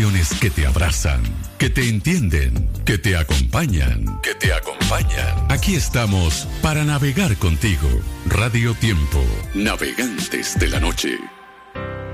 estaciones que te abrazan, que te entienden, que te acompañan, que te acompañan. Aquí estamos para navegar contigo. Radio Tiempo, navegantes de la noche.